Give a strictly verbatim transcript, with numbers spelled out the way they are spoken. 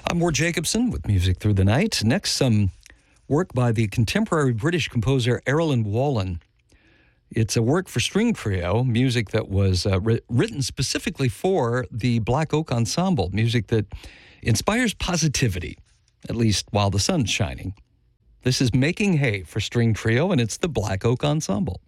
I'm Ward Jacobson with Music Through the Night. Next, some work by the contemporary British composer Erilyn Wallen. It's a work for string trio, music that was uh, ri- written specifically for the Black Oak Ensemble, music that inspires positivity, at least while the sun's shining. This is Making Hay for string trio, and it's the Black Oak Ensemble.